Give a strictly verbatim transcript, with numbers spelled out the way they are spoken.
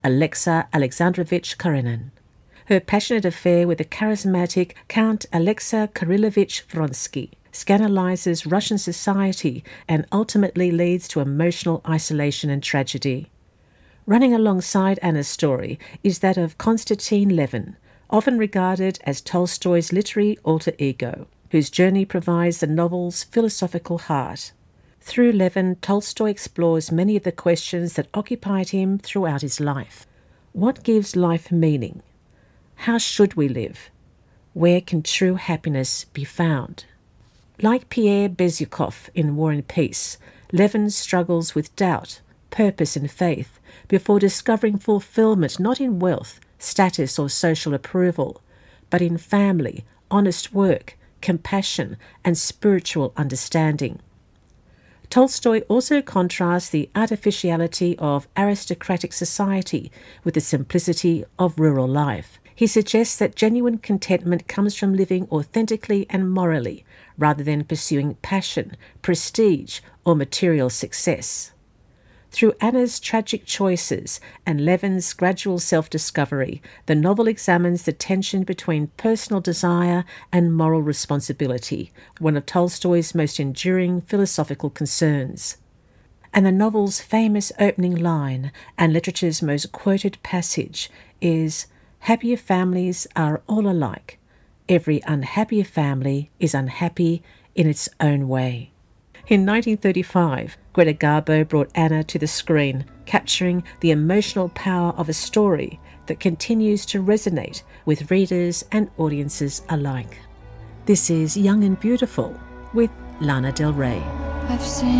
Alexa Alexandrovich Karenin. Her passionate affair with the charismatic Count Alexa Kirillovich Vronsky scandalizes Russian society and ultimately leads to emotional isolation and tragedy. Running alongside Anna's story is that of Konstantin Levin, often regarded as Tolstoy's literary alter ego, whose journey provides the novel's philosophical heart. Through Levin, Tolstoy explores many of the questions that occupied him throughout his life. What gives life meaning? How should we live? Where can true happiness be found? Like Pierre Bezukhov in War and Peace, Levin struggles with doubt, purpose and faith before discovering fulfillment not in wealth, status or social approval, but in family, honest work, compassion and spiritual understanding. Tolstoy also contrasts the artificiality of aristocratic society with the simplicity of rural life. He suggests that genuine contentment comes from living authentically and morally, rather than pursuing passion, prestige, or material success. Through Anna's tragic choices and Levin's gradual self-discovery, the novel examines the tension between personal desire and moral responsibility, one of Tolstoy's most enduring philosophical concerns. And the novel's famous opening line, and literature's most quoted passage, is, "Happier families are all alike. Every unhappy family is unhappy in its own way." In nineteen thirty-five, Greta Garbo brought Anna to the screen, capturing the emotional power of a story that continues to resonate with readers and audiences alike. This is Young and Beautiful with Lana Del Rey. I've seen